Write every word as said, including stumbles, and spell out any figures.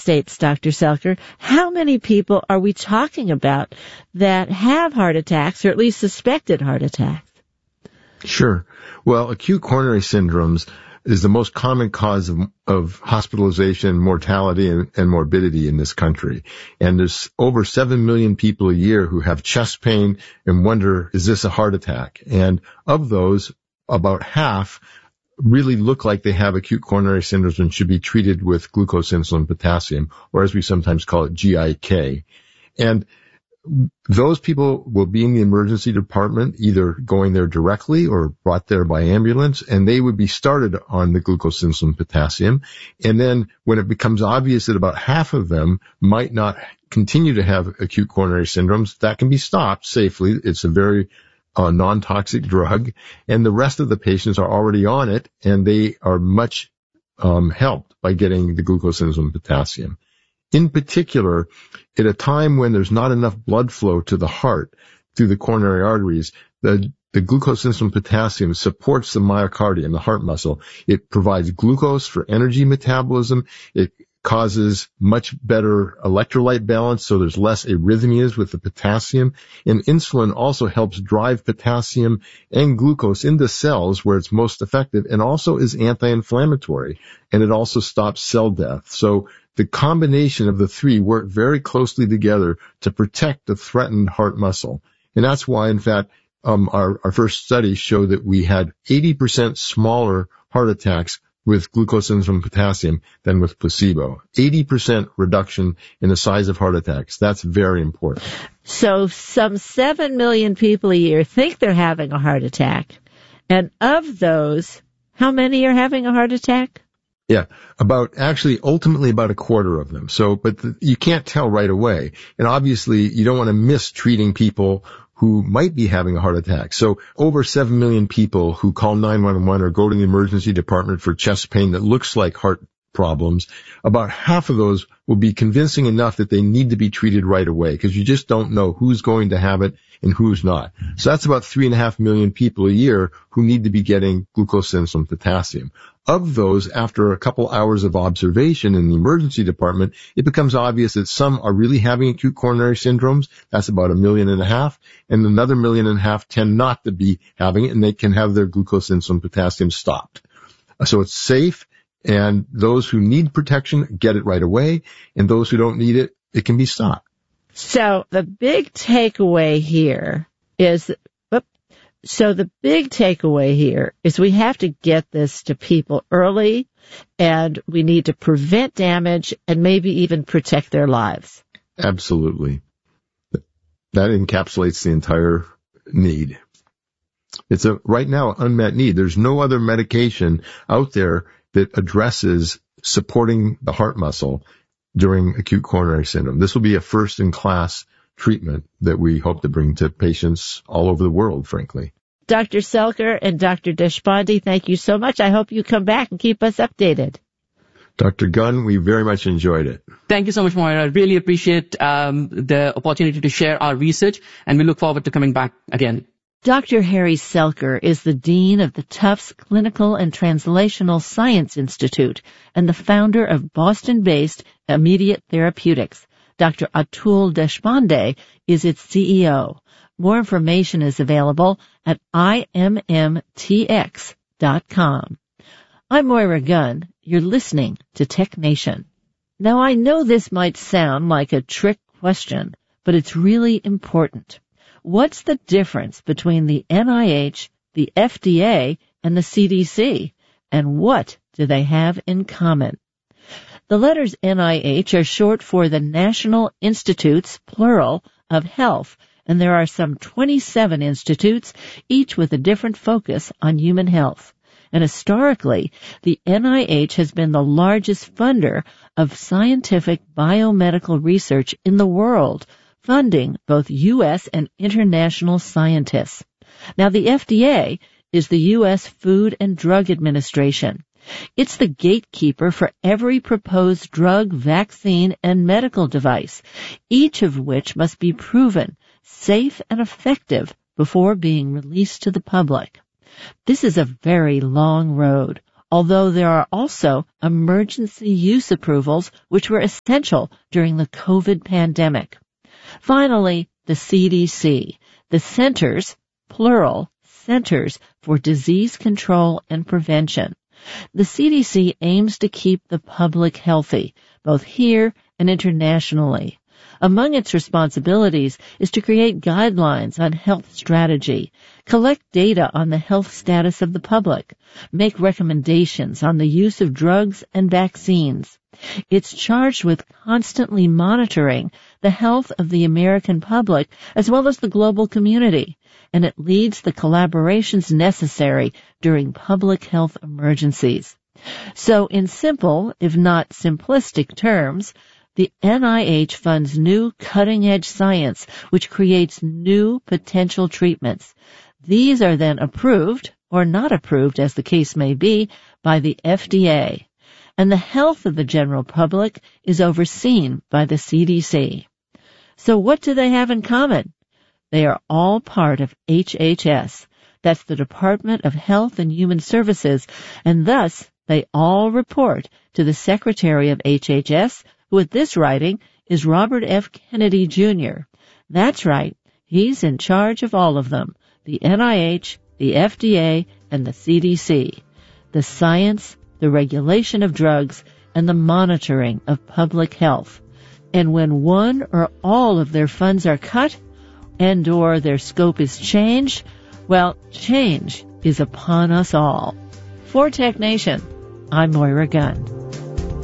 States, Doctor Selker, how many people are we talking about that have heart attacks, or at least suspected heart attacks? Sure. Well, acute coronary syndromes is the most common cause of, of hospitalization, mortality, and, and morbidity in this country. And there's over seven million people a year who have chest pain and wonder, is this a heart attack? And of those, about half really look like they have acute coronary syndromes and should be treated with glucose, insulin, potassium, or as we sometimes call it, G I K. And those people will be in the emergency department, either going there directly or brought there by ambulance, and they would be started on the glucose, insulin, potassium. And then when it becomes obvious that about half of them might not continue to have acute coronary syndromes, that can be stopped safely. It's a very uh, non-toxic drug, and the rest of the patients are already on it, and they are much um, helped by getting the glucose, insulin, potassium. In particular, at a time when there's not enough blood flow to the heart through the coronary arteries, the, the glucose, insulin, potassium supports the myocardium, the heart muscle. It provides glucose for energy metabolism. It causes much better electrolyte balance, so there's less arrhythmias with the potassium. And insulin also helps drive potassium and glucose into cells where it's most effective, and also is anti-inflammatory, and it also stops cell death. So the combination of the three work very closely together to protect the threatened heart muscle. And that's why, in fact, um, our, our first study showed that we had eighty percent smaller heart attacks with glucose, insulin, potassium than with placebo. eighty percent reduction in the size of heart attacks. That's very important. So some seven million people a year think they're having a heart attack. And of those, how many are having a heart attack? Yeah, about actually ultimately about a quarter of them. So, but the, you can't tell right away. And obviously you don't want to miss treating people who might be having a heart attack. So over seven million people who call nine one one or go to the emergency department for chest pain that looks like heart problems, about half of those will be convincing enough that they need to be treated right away, because you just don't know who's going to have it and who's not. So that's about three and a half million people a year who need to be getting glucose, insulin, potassium. Of those, after a couple hours of observation in the emergency department, it becomes obvious that some are really having acute coronary syndromes. That's about a million and a half. And another million and a half tend not to be having it, and they can have their glucose, insulin, potassium stopped. So it's safe, and those who need protection get it right away, and those who don't need it, it can be stopped. So the big takeaway here is, so the big takeaway here is we have to get this to people early, and we need to prevent damage and maybe even protect their lives. Absolutely. That encapsulates the entire need. It's a, right now, unmet need. There's no other medication out there that addresses supporting the heart muscle during acute coronary syndrome. This will be a first-in-class treatment that we hope to bring to patients all over the world, frankly. Doctor Selker and Doctor Deshpande, thank you so much. I hope you come back and keep us updated. Doctor Gunn, we very much enjoyed it. Thank you so much, Moira. I really appreciate um, the opportunity to share our research, and we look forward to coming back again. Doctor Harry Selker is the Dean of the Tufts Clinical and Translational Science Institute and the founder of Boston-based Immediate Therapeutics. Doctor Atul Deshpande is its C E O. More information is available at I M M T X dot com. I'm Moira Gunn. You're listening to Tech Nation. Now, I know this might sound like a trick question, but it's really important. What's the difference between the N I H, the F D A, and the C D C? And what do they have in common? The letters N I H are short for the National Institutes, plural, of Health, and there are some twenty-seven institutes, each with a different focus on human health. And historically, the N I H has been the largest funder of scientific biomedical research in the world, funding both U S and international scientists. Now, the F D A is the U S Food and Drug Administration. It's the gatekeeper for every proposed drug, vaccine, and medical device, each of which must be proven safe and effective before being released to the public. This is a very long road, although there are also emergency use approvals which were essential during the COVID pandemic. Finally, the C D C, the Centers, plural, Centers for Disease Control and Prevention. The C D C aims to keep the public healthy, both here and internationally. Among its responsibilities is to create guidelines on health strategy, collect data on the health status of the public, make recommendations on the use of drugs and vaccines. It's charged with constantly monitoring the health of the American public as well as the global community, and it leads the collaborations necessary during public health emergencies. So in simple, if not simplistic terms, the N I H funds new cutting-edge science which creates new potential treatments. These are then approved, or not approved as the case may be, by the F D A. And the health of the general public is overseen by the C D C. So what do they have in common? They are all part of H H S. That's the Department of Health and Human Services, and thus they all report to the Secretary of H H S, who at this writing is Robert F. Kennedy, Junior That's right, he's in charge of all of them, the N I H, the F D A, and the C D C, the science, the regulation of drugs, and the monitoring of public health. And when one or all of their funds are cut, and or their scope is changed, well, change is upon us all. For Tech Nation, I'm Moira Gunn.